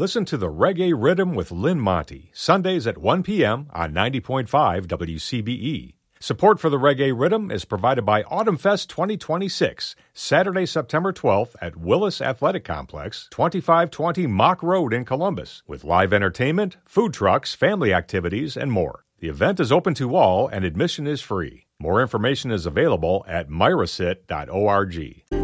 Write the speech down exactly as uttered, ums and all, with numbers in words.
Listen to the Reggae Rhythm with Lynn Monty, Sundays at one p.m. on ninety point five W C B E. Support for the Reggae Rhythm is provided by Autumn Fest twenty twenty-six, Saturday, September twelfth at Willis Athletic Complex, twenty-five twenty Mock Road in Columbus, with live entertainment, food trucks, family activities, and more. The event is open to all and admission is free. More information is available at myrasit dot org.